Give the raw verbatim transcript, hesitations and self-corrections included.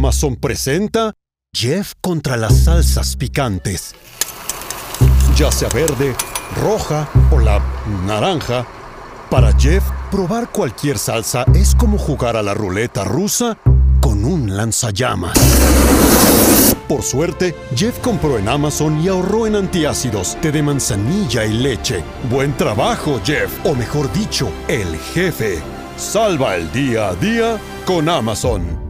Amazon presenta Jeff contra las salsas picantes. Ya sea verde, roja o la naranja, para Jeff, probar cualquier salsa es como jugar a la ruleta rusa con un lanzallamas. Por suerte, Jeff compró en Amazon y ahorró en antiácidos, té de manzanilla y leche. ¡Buen trabajo, Jeff! O mejor dicho, el jefe. Salva el día a día con Amazon.